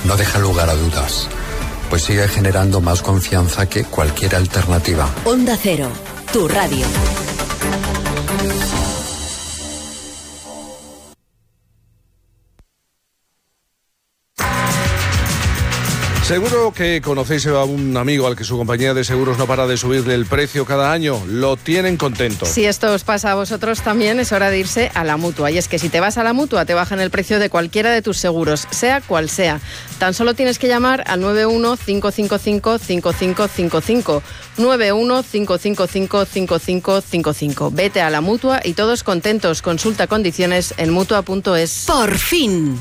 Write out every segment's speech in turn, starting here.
no deja lugar a dudas, pues sigue generando más confianza que cualquier alternativa. Onda Cero, tu radio. Seguro que conocéis a un amigo al que su compañía de seguros no para de subirle el precio cada año. Lo tienen contento. Si esto os pasa a vosotros también, es hora de irse a la Mutua. Y es que si te vas a la Mutua, te bajan el precio de cualquiera de tus seguros, sea cual sea. Tan solo tienes que llamar al 91-555-5555. 91-555-5555. Vete a la Mutua y todos contentos. Consulta condiciones en Mutua.es. ¡Por fin!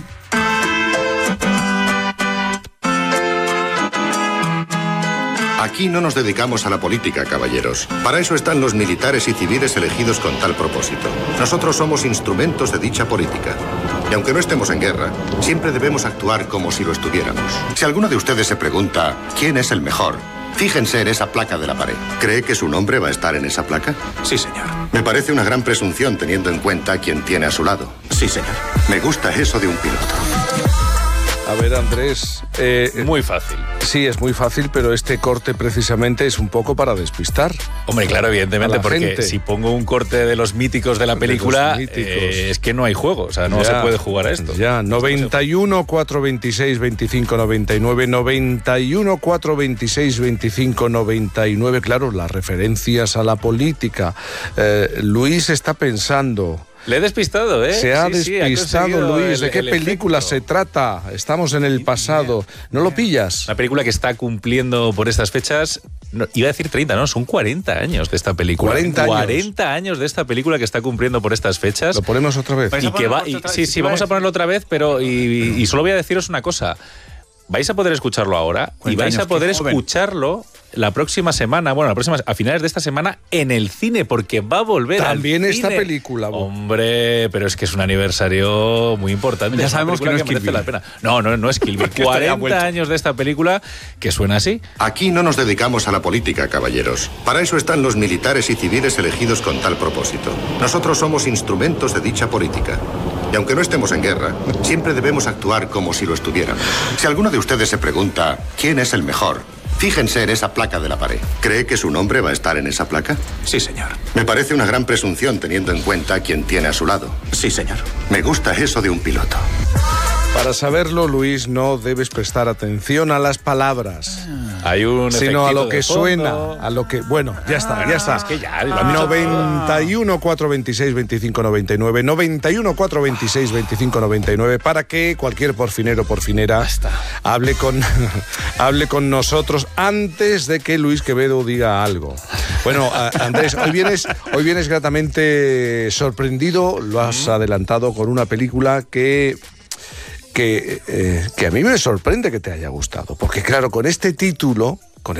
Aquí no nos dedicamos a la política, caballeros. Para eso están los militares y civiles elegidos con tal propósito. Nosotros somos instrumentos de dicha política. Y aunque no estemos en guerra, siempre debemos actuar como si lo estuviéramos. Si alguno de ustedes se pregunta quién es el mejor, fíjense en esa placa de la pared. ¿Cree que su nombre va a estar en esa placa? Sí, señor. Me parece una gran presunción teniendo en cuenta a quien tiene a su lado. Sí, señor. Me gusta eso de un piloto. A ver, Andrés... muy fácil. Sí, es muy fácil, pero este corte precisamente es un poco para despistar. Hombre, claro, evidentemente, porque gente. Si pongo un corte de los míticos de la película, es que no hay juego, o sea, no se puede jugar a esto. Ya, 91 426 25 99, 91 426 25 99, claro, las referencias a la política. Luis está pensando... Le he despistado, ¿eh? Se ha despistado, Luis. ¿De qué película se trata? Estamos en el pasado. ¿No lo pillas? Una película que está cumpliendo por estas fechas, no, iba a decir 30, no, son 40 años de esta película. 40 años de esta película que está cumpliendo por estas fechas. ¿Lo ponemos otra vez? Y que va, sí, vamos a ponerlo otra vez, pero y solo voy a deciros una cosa. Vais a poder escucharlo ahora y vais a poder escucharlo la próxima semana, a finales de esta semana en el cine, porque va a volver también al esta cine. Película. Hombre, pero es que es un aniversario muy importante. Ya sabemos que no es Kill Bill. La pena. No es Kill Bill. 40 años de esta película que suena así. Aquí no nos dedicamos a la política, caballeros. Para eso están los militares y civiles elegidos con tal propósito. Nosotros somos instrumentos de dicha política. Y aunque no estemos en guerra, siempre debemos actuar como si lo estuviéramos. Si alguno de ustedes se pregunta quién es el mejor, fíjense en esa placa de la pared. ¿Cree que su nombre va a estar en esa placa? Sí, señor. Me parece una gran presunción teniendo en cuenta a quien tiene a su lado. Sí, señor. Me gusta eso de un piloto. Para saberlo, Luis, no debes prestar atención a las palabras. Hay un sino a lo que suena, a lo que... Bueno, ya está. Es que ya... 91 426 25 99, 91 426 25 99, para que cualquier porfinero, porfinera, hable con nosotros antes de que Luis Quevedo diga algo. Bueno, Andrés, hoy vienes gratamente sorprendido, lo has adelantado con una película que a mí me sorprende que te haya gustado, porque claro, con este título,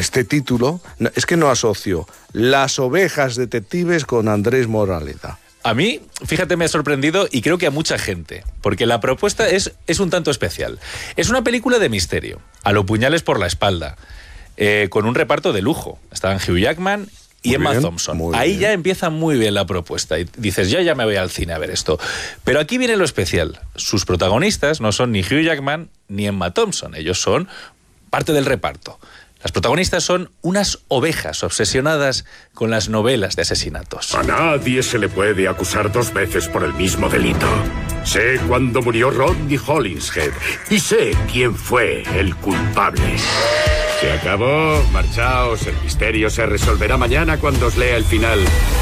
es que no asocio Las ovejas detectives con Andrés Moraleda. A mí, fíjate, me ha sorprendido y creo que a mucha gente, porque la propuesta es un tanto especial. Es una película de misterio, a lo Puñales por la espalda, con un reparto de lujo. Estaban Hugh Jackman y Emma Thompson. Ahí ya empieza muy bien la propuesta. Y dices, yo ya me voy al cine a ver esto. Pero aquí viene lo especial. Sus protagonistas no son ni Hugh Jackman ni Emma Thompson. Ellos son parte del reparto. Las protagonistas son unas ovejas obsesionadas con las novelas de asesinatos. A nadie se le puede acusar dos veces por el mismo delito. Sé cuándo murió Rodney Hollingshead y sé quién fue el culpable. Se acabó, marchaos, el misterio se resolverá mañana cuando os lea el final.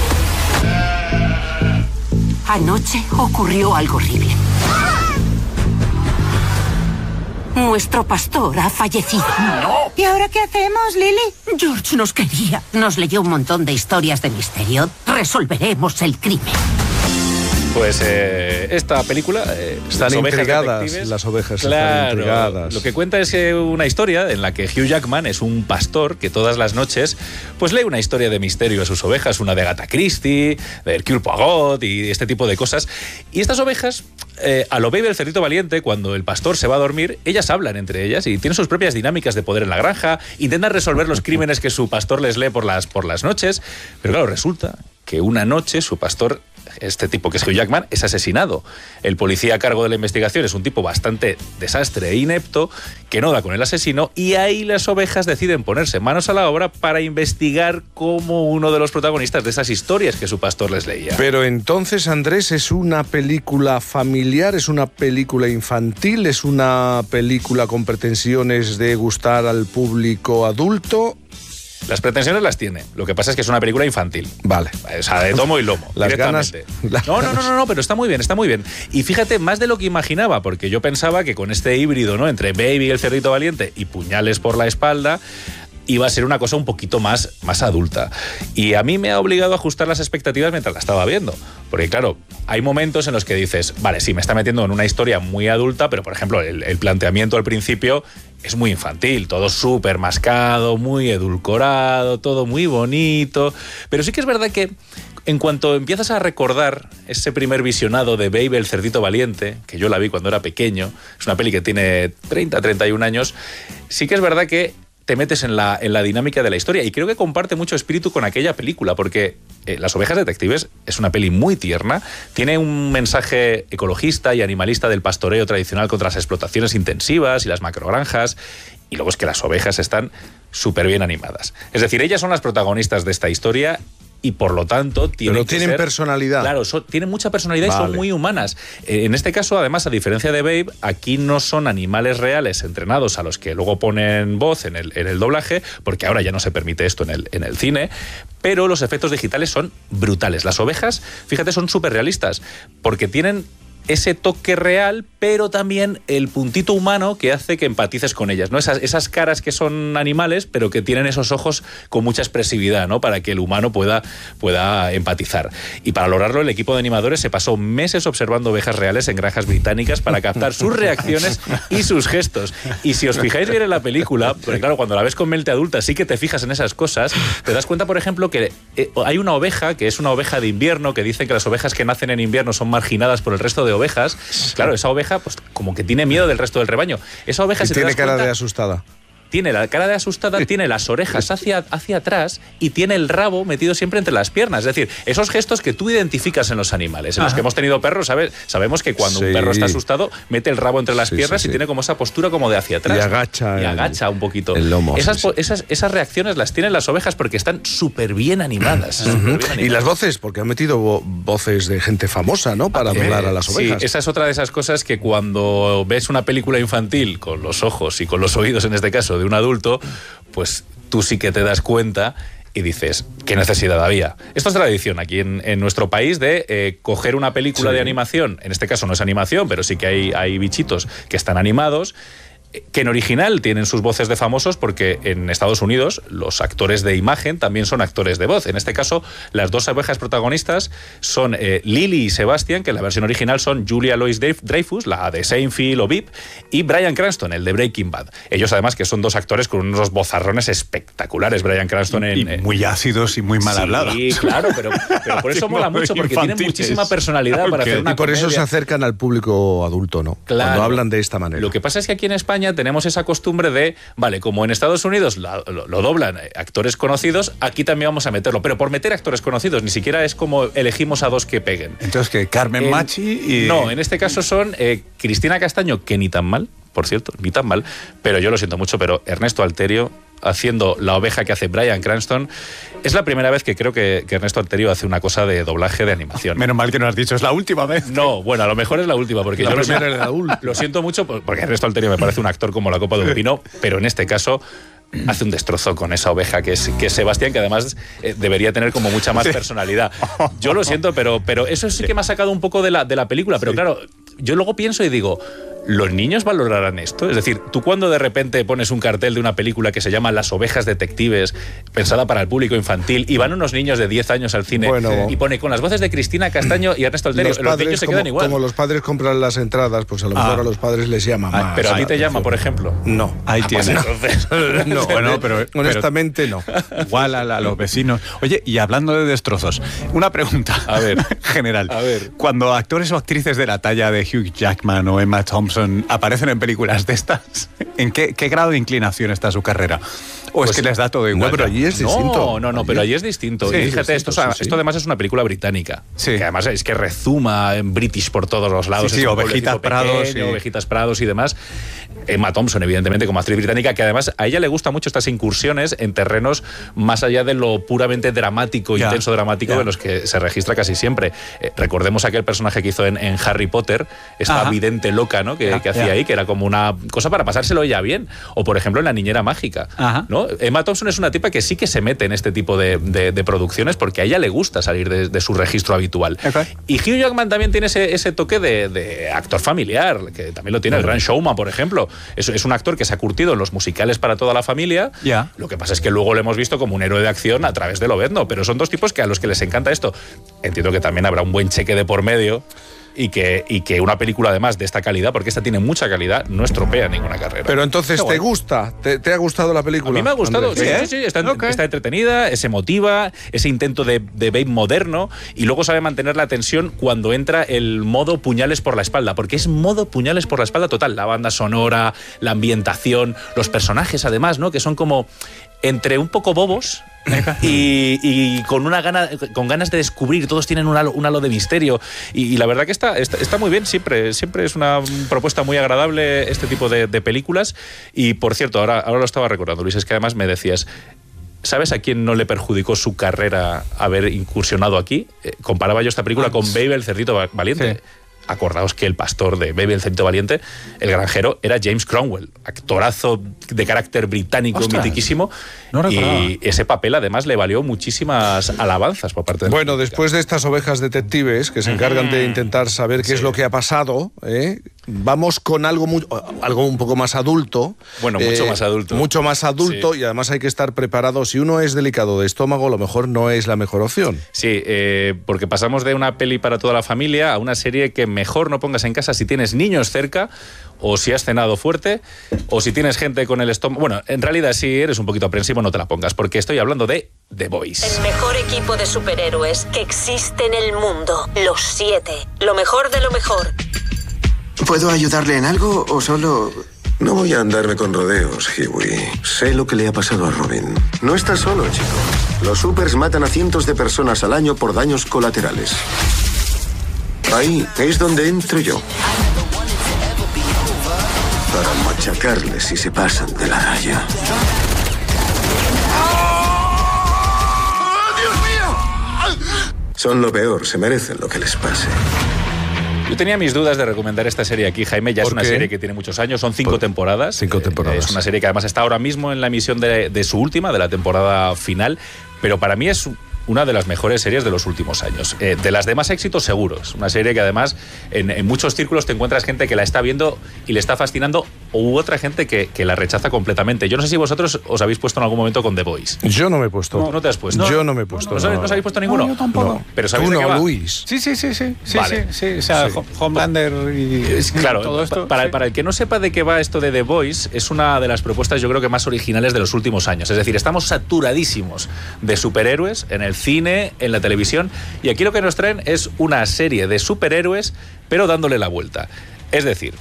Anoche ocurrió algo horrible. Nuestro pastor ha fallecido. ¡No! ¿Y ahora qué hacemos, Lily? George nos quería. Nos leyó un montón de historias de misterio. Resolveremos el crimen. Pues esta película... están intrigadas las ovejas. Claro, están intrigadas. Lo que cuenta es una historia en la que Hugh Jackman es un pastor que todas las noches pues lee una historia de misterio a sus ovejas, una de Agatha Christie, de Hercule Poirot y este tipo de cosas. Y estas ovejas, a lo Baby el cerdito valiente, cuando el pastor se va a dormir, ellas hablan entre ellas y tienen sus propias dinámicas de poder en la granja, intentan resolver los crímenes que su pastor les lee por las noches, pero claro, resulta que una noche su pastor este tipo que es Hugh Jackman, es asesinado. El policía a cargo de la investigación es un tipo bastante desastre e inepto, que no da con el asesino, y ahí las ovejas deciden ponerse manos a la obra para investigar como uno de los protagonistas de esas historias que su pastor les leía. Pero entonces, Andrés, ¿es una película familiar, es una película infantil, es una película con pretensiones de gustar al público adulto? Las pretensiones las tiene. Lo que pasa es que es una película infantil. Vale. O sea, de tomo y lomo. Las ganas. No, pero está muy bien, está muy bien. Y fíjate, más de lo que imaginaba, porque yo pensaba que con este híbrido, ¿no?, entre Baby, el cerdito valiente, y Puñales por la espalda, iba a ser una cosa un poquito más adulta. Y a mí me ha obligado a ajustar las expectativas mientras la estaba viendo. Porque claro, hay momentos en los que dices, vale, sí, me está metiendo en una historia muy adulta, pero por ejemplo, el planteamiento al principio es muy infantil, todo súper mascado, muy edulcorado, todo muy bonito. Pero sí que es verdad que en cuanto empiezas a recordar ese primer visionado de Baby, el cerdito valiente, que yo la vi cuando era pequeño, es una peli que tiene 30, 31 años, sí que es verdad que te metes en la dinámica de la historia, y creo que comparte mucho espíritu con aquella película, porque Las ovejas detectives es una peli muy tierna, tiene un mensaje ecologista y animalista del pastoreo tradicional contra las explotaciones intensivas y las macrogranjas, y luego es que las ovejas están súper bien animadas. Es decir, ellas son las protagonistas de esta historia y por lo tanto tienen personalidad. Claro, tienen mucha personalidad, vale, y son muy humanas. En este caso, además, a diferencia de Babe, aquí no son animales reales entrenados a los que luego ponen voz en el doblaje, porque ahora ya no se permite esto en el cine, pero los efectos digitales son brutales. Las ovejas, fíjate, son súper realistas, porque tienen ese toque real, pero también el puntito humano que hace que empatices con ellas, ¿no? Esas caras que son animales, pero que tienen esos ojos con mucha expresividad, ¿no?, para que el humano pueda empatizar. Y para lograrlo, el equipo de animadores se pasó meses observando ovejas reales en granjas británicas para captar sus reacciones y sus gestos. Y si os fijáis bien en la película, porque claro, cuando la ves con mente adulta sí que te fijas en esas cosas, te das cuenta, por ejemplo, que hay una oveja que es una oveja de invierno, que dicen que las ovejas que nacen en invierno son marginadas por el resto de ovejas. Claro, esa oveja pues como que tiene miedo del resto del rebaño. Esa oveja, si tiene cara de asustada. Tiene la cara de asustada, tiene las orejas hacia atrás y tiene el rabo metido siempre entre las piernas. Es decir, esos gestos que tú identificas en los animales. En los que hemos tenido perros, sabemos que cuando un perro está asustado, mete el rabo entre las piernas y tiene como esa postura como de hacia atrás. Y agacha un poquito. El lomo. Esas reacciones las tienen las ovejas porque están súper bien animadas. Y las voces, porque han metido voces de gente famosa, ¿no?, para doblar a las ovejas. Sí, esa es otra de esas cosas que cuando ves una película infantil con los ojos y con los oídos, en este caso, de un adulto, pues tú sí que te das cuenta y dices, ¿qué necesidad había? Esto es tradición aquí en nuestro país de coger una película de animación, en este caso no es animación, pero sí que hay bichitos que están animados, que en original tienen sus voces de famosos, porque en Estados Unidos los actores de imagen también son actores de voz. En este caso, las dos ovejas protagonistas son Lily y Sebastian, que en la versión original son Julia Louis-Dreyfus, la de Seinfeld o VIP, y Bryan Cranston, el de Breaking Bad. Ellos además que son dos actores con unos vozarrones espectaculares. Bryan Cranston y muy ácidos y muy mal hablados. Sí, claro, pero por eso mola mucho, porque tienen muchísima personalidad para hacer una y por comedia. Eso se acercan al público adulto, ¿no? Claro. Cuando hablan de esta manera. Lo que pasa es que aquí en España tenemos esa costumbre de, vale, como en Estados Unidos lo doblan actores conocidos, aquí también vamos a meterlo, pero por meter actores conocidos, ni siquiera es como elegimos a dos que peguen. Entonces, ¿qué? ¿Carmen Machi? Y... No, en este caso son Cristina Castaño, que ni tan mal, por cierto, ni tan mal, pero yo lo siento mucho, pero Ernesto Alterio haciendo la oveja que hace Bryan Cranston. Es la primera vez que creo que Ernesto Alterio hace una cosa de doblaje de animación. Menos mal que no has dicho, es la última vez. No, bueno, a lo mejor es la última, porque yo lo siento mucho, porque Ernesto Alterio me parece un actor como la copa de un pino, pero en este caso hace un destrozo con esa oveja que es Sebastián, que además debería tener como mucha más personalidad. Yo lo siento, pero eso sí que me ha sacado un poco de la película, pero claro, yo luego pienso y digo, ¿los niños valorarán esto? Es decir, tú cuando de repente pones un cartel de una película que se llama Las ovejas detectives, pensada para el público infantil, y van unos niños de 10 años al cine y pone con las voces de Cristina Castaño y Ernesto Alterio, los niños se quedan igual. Como los padres compran las entradas, pues a lo mejor a los padres les llama más. Pero a ti te llama, por ejemplo. No. Ahí tienes. Entonces, no, bueno, pero honestamente no. Igual a los vecinos. Oye, y hablando de destrozos, una pregunta. A ver. General. A ver. Cuando actores o actrices de la talla de Hugh Jackman o Emma Thompson aparecen en películas de estas, ¿en qué grado de inclinación está su carrera? ¿O es que les da todo igual? No, pero allí es distinto. No, pero allí es distinto. Sí, y fíjate, es distinto, esto además es una película británica. Sí. Que además es que rezuma en British por todos los lados. Sí, es un Ovejitas pueblecito Prados. pequeño, Ovejitas Prados y demás. Emma Thompson, evidentemente, como actriz británica, que además a ella le gustan mucho estas incursiones en terrenos más allá de lo puramente dramático, intenso dramático, de los que se registra casi siempre. Recordemos aquel personaje que hizo en Harry Potter, esta vidente loca, ¿no? que hacía ahí, que era como una cosa para pasárselo ella bien. O, por ejemplo, en La niñera mágica, ¿no? Emma Thompson es una tipa que sí que se mete en este tipo de producciones porque a ella le gusta salir de su registro habitual. Y Hugh Jackman también tiene ese toque de actor familiar, que también lo tiene el Gran Showman, por ejemplo. Es un actor que se ha curtido en los musicales para toda la familia. Lo que pasa es que luego lo hemos visto como un héroe de acción a través de Lobezno, pero son dos tipos que a los que les encanta esto. Entiendo que también habrá un buen cheque de por medio y que una película además de esta calidad, porque esta tiene mucha calidad, no estropea ninguna carrera. Pero entonces, ¿te gusta? ¿Te ha gustado la película? A mí me ha gustado, Andrés? sí, está entretenida, es emotiva, ese intento de Babe moderno, y luego sabe mantener la tensión cuando entra el modo puñales por la espalda, porque es modo puñales por la espalda total. La banda sonora, la ambientación, los personajes además, ¿no? Que son como entre un poco bobos y con ganas de descubrir. Todos tienen un halo de misterio, y la verdad que está muy bien. Siempre es una propuesta muy agradable este tipo de películas. Y por cierto, ahora lo estaba recordando, Luis, es que además me decías, ¿sabes a quién no le perjudicó su carrera haber incursionado aquí? Comparaba yo esta película con Babe el cerdito valiente. Sí. Acordaos que el pastor de Babe el cerdito valiente, el granjero, era James Cromwell, actorazo de carácter británico. ¡Ostras! Mitiquísimo. No, y ese papel además le valió muchísimas alabanzas por parte de la Bueno, después de estas ovejas detectives que se encargan de intentar saber qué es lo que ha pasado, vamos con algo un poco más adulto. Bueno, mucho más adulto. Mucho más adulto, sí. Y además hay que estar preparado. Si uno es delicado de estómago, a lo mejor no es la mejor opción. Sí, porque pasamos de una peli para toda la familia a una serie que mejor no pongas en casa si tienes niños cerca, o si has cenado fuerte, o si tienes gente con el estómago. Bueno, en realidad, si eres un poquito aprensivo, no te la pongas, porque estoy hablando de The Boys. El mejor equipo de superhéroes que existe en el mundo. Los 7. Lo mejor de lo mejor. ¿Puedo ayudarle en algo o solo...? No voy a andarme con rodeos, Huey. Sé lo que le ha pasado a Robin. No estás solo, chico. Los supers matan a cientos de personas al año por daños colaterales. Ahí es donde entro yo. Para machacarles si se pasan de la raya. ¡Oh, Dios mío! Son lo peor, se merecen lo que les pase. Yo tenía mis dudas de recomendar esta serie aquí, Jaime. Ya es una serie que tiene muchos años, son 5 temporadas. 5 temporadas. Es una serie que además está ahora mismo en la emisión de su última, de la temporada final, pero para mí es una de las mejores series de los últimos años. De las de más éxito, seguro. Es una serie que además en muchos círculos te encuentras gente que la está viendo y le está fascinando, u otra gente que la rechaza completamente. Yo no sé si vosotros os habéis puesto en algún momento con The Boys. Yo no me he puesto. ¿No te has puesto? Yo no me he puesto. ¿No os habéis puesto ninguno? No, yo tampoco. No. Pero ¿sabéis de qué va? Luis. Sí. Vale. Sí. O sea, sí. Homelander y claro, todo esto. Para el que no sepa de qué va esto de The Boys, es una de las propuestas, yo creo que más originales de los últimos años. Es decir, estamos saturadísimos de superhéroes en el cine, en la televisión, y aquí lo que nos traen es una serie de superhéroes, pero dándole la vuelta. Es decir,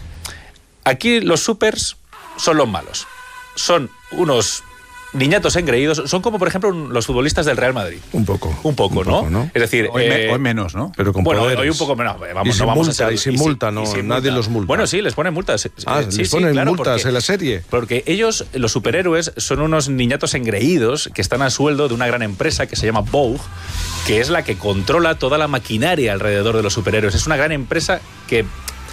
aquí los supers son los malos. Son unos niñatos engreídos. Son como, por ejemplo, los futbolistas del Real Madrid. Un poco, ¿no? Es decir... Hoy menos, ¿no? Pero con poderes. Hoy un poco menos. Y sin multa, nadie los multa. Bueno, sí, les ponen multas. Les ponen multas en la serie. Porque ellos, los superhéroes, son unos niñatos engreídos que están a sueldo de una gran empresa que se llama Vogue, que es la que controla toda la maquinaria alrededor de los superhéroes. Es una gran empresa que...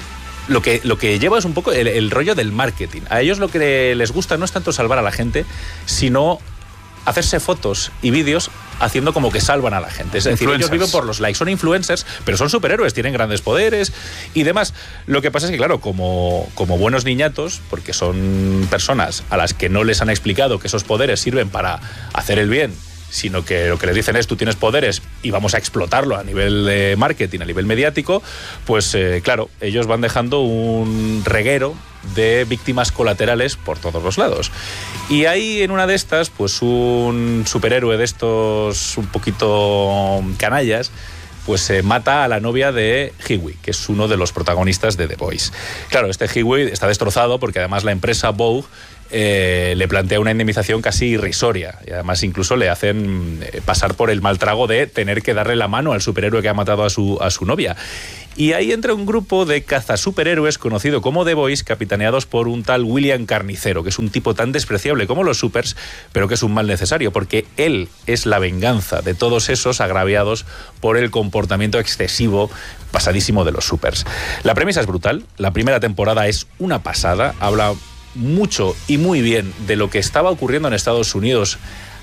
Lo que lleva es un poco el rollo del marketing. A ellos lo que les gusta no es tanto salvar a la gente, sino hacerse fotos y vídeos haciendo como que salvan a la gente. Es decir, ellos viven por los likes, son influencers, pero son superhéroes, tienen grandes poderes y demás. Lo que pasa es que, claro, como buenos niñatos, porque son personas a las que no les han explicado que esos poderes sirven para hacer el bien, sino que lo que les dicen es tú tienes poderes y vamos a explotarlo a nivel de marketing, a nivel mediático, pues claro, ellos van dejando un reguero de víctimas colaterales por todos los lados. Y hay en una de estas, pues un superhéroe de estos un poquito canallas, pues mata a la novia de Huey, que es uno de los protagonistas de The Boys. Claro, este Huey está destrozado porque además la empresa Vogue le plantea una indemnización casi irrisoria y además incluso le hacen pasar por el mal trago de tener que darle la mano al superhéroe que ha matado a su novia. Y ahí entra un grupo de cazasuperhéroes conocido como The Boys, capitaneados por un tal William Carnicero, que es un tipo tan despreciable como los supers, pero que es un mal necesario, porque él es la venganza de todos esos agraviados por el comportamiento excesivo, pasadísimo de los supers. La premisa es brutal, la primera temporada es una pasada, habla mucho y muy bien de lo que estaba ocurriendo en Estados Unidos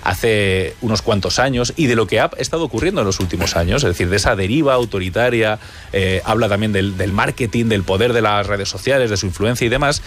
hace unos cuantos años y de lo que ha estado ocurriendo en los últimos años, es decir, de esa deriva autoritaria, habla también del marketing, del poder de las redes sociales, de su influencia y demás.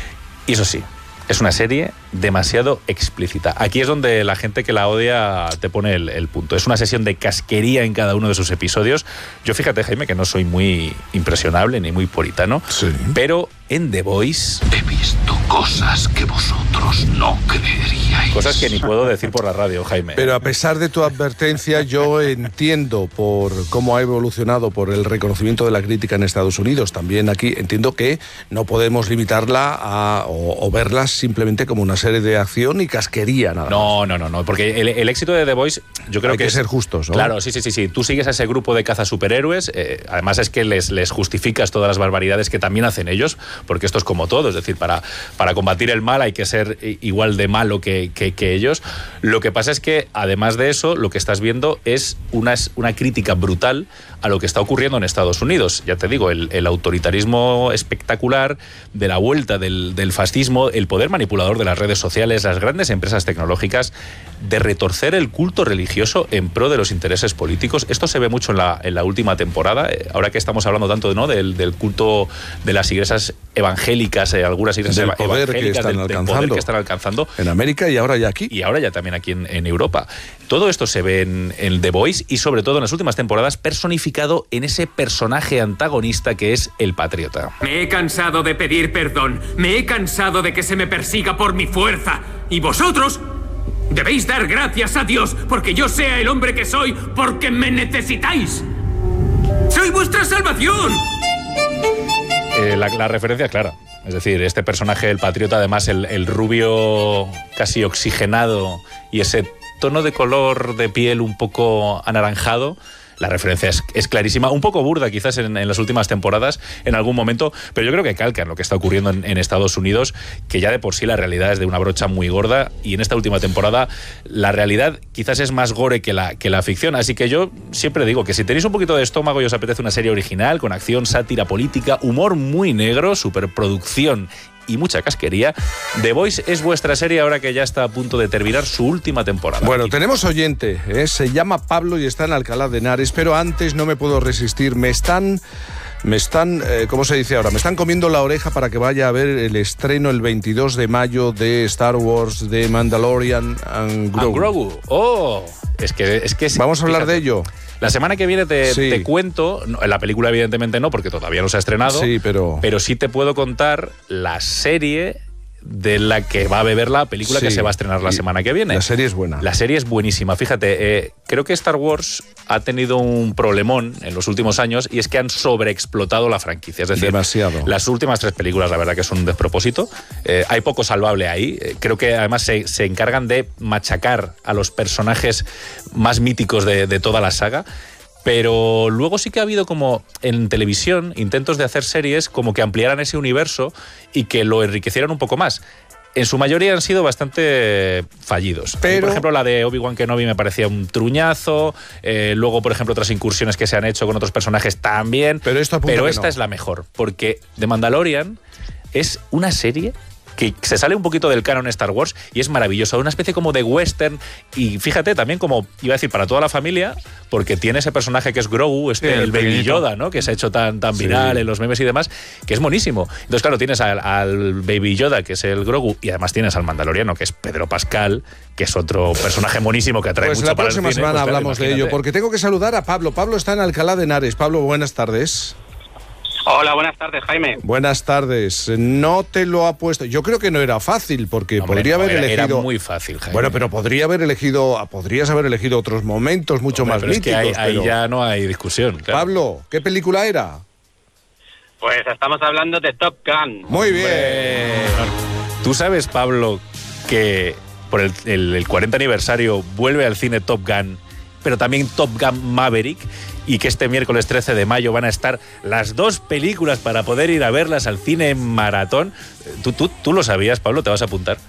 Y eso sí, es una serie demasiado explícita. Aquí es donde la gente que la odia te pone el punto. Es una sesión de casquería en cada uno de sus episodios. Yo fíjate, Jaime, que no soy muy impresionable ni muy puritano, pero en The Boys he visto cosas que vosotros no creeríais. Cosas que ni puedo decir por la radio, Jaime. Pero a pesar de tu advertencia, yo entiendo por cómo ha evolucionado, por el reconocimiento de la crítica en Estados Unidos. También aquí entiendo que no podemos limitarla o verla simplemente como una serie de acción y casquería, nada más. No, porque el éxito de The Boys, yo creo hay que ser justos, ¿no? Claro, sí. Tú sigues a ese grupo de cazasuperhéroes, además es que les justificas todas las barbaridades que también hacen ellos, porque esto es como todo, es decir, para combatir el mal hay que ser igual de malo que ellos. Lo que pasa es que, además de eso, lo que estás viendo es una crítica brutal a lo que está ocurriendo en Estados Unidos. Ya te digo, el autoritarismo espectacular de la vuelta del fascismo, el poder manipulador de las redes sociales, las grandes empresas tecnológicas, de retorcer el culto religioso en pro de los intereses políticos. Esto se ve mucho en la última temporada, ahora que estamos hablando tanto, ¿no?, del culto de las iglesias evangélicas, algunas iglesias evangélicas, del poder que están alcanzando en América y ahora ya aquí. Y ahora ya también aquí en Europa. Todo esto se ve en The Boys y sobre todo en las últimas temporadas personificado en ese personaje antagonista que es el patriota. Me he cansado de pedir perdón, me he cansado de que se me persiga por mi fuerza. Y vosotros debéis dar gracias a Dios porque yo sea el hombre que soy, porque me necesitáis. ¡Soy vuestra salvación! La referencia es clara. Es decir, este personaje, el patriota, además el rubio casi oxigenado y ese tono de color de piel un poco anaranjado, la referencia es clarísima, un poco burda quizás en las últimas temporadas en algún momento, pero yo creo que calcan lo que está ocurriendo en Estados Unidos, que ya de por sí la realidad es de una brocha muy gorda y en esta última temporada la realidad quizás es más gore que la ficción, así que yo siempre digo que si tenéis un poquito de estómago y os apetece una serie original con acción, sátira política, humor muy negro, superproducción y mucha casquería, The Boys es vuestra serie ahora que ya está a punto de terminar su última temporada. Bueno, tenemos oyente, se llama Pablo y está en Alcalá de Henares, pero antes no me puedo resistir, me están, ¿cómo se dice ahora? Me están comiendo la oreja para que vaya a ver el estreno el 22 de mayo de Star Wars, de Mandalorian and Grogu. Oh, es que vamos a hablar de ello. La semana que viene te cuento, la película evidentemente no, porque todavía no se ha estrenado, pero sí te puedo contar la serie de la que va a beber la película que se va a estrenar la semana que viene. La serie es buena. La serie es buenísima. Fíjate, creo que Star Wars ha tenido un problemón en los últimos años y es que han sobreexplotado la franquicia. Es decir, demasiado. Las últimas 3 películas, la verdad que son un despropósito. Hay poco salvable ahí. Creo que además se encargan de machacar a los personajes más míticos de toda la saga. Pero luego sí que ha habido como en televisión intentos de hacer series como que ampliaran ese universo y que lo enriquecieran un poco más. En su mayoría han sido bastante fallidos. Por ejemplo, la de Obi-Wan Kenobi me parecía un truñazo. Luego, por ejemplo, otras incursiones que se han hecho con otros personajes también. Pero esta es la mejor, porque The Mandalorian es una serie que se sale un poquito del canon Star Wars y es maravillosa, una especie como de western y fíjate también como iba a decir para toda la familia porque tiene ese personaje que es Grogu, el Baby Yoda, ¿no?, que se ha hecho tan viral en los memes y demás, que es monísimo. Entonces claro, tienes al Baby Yoda, que es el Grogu, y además tienes al Mandaloriano, que es Pedro Pascal, que es otro personaje monísimo que atrae mucho para el cine. Pues la próxima semana hablamos de ello, porque tengo que saludar a Pablo. Pablo está en Alcalá de Henares. Pablo, buenas tardes. Hola, buenas tardes, Jaime. Buenas tardes. No te lo ha puesto. Yo creo que no era fácil, porque podría haber elegido. Era muy fácil, Jaime. Bueno, pero podrías haber elegido otros momentos mucho más míticos. Es que ahí ya no hay discusión. Claro. Pablo, ¿qué película era? Pues estamos hablando de Top Gun. Muy bien. ¿Tú sabes, Pablo, que por el 40 aniversario vuelve al cine Top Gun, pero también Top Gun Maverick, y que este miércoles 13 de mayo van a estar las dos películas para poder ir a verlas al cine en maratón? ¿Tú lo sabías, Pablo? ¿Te vas a apuntar?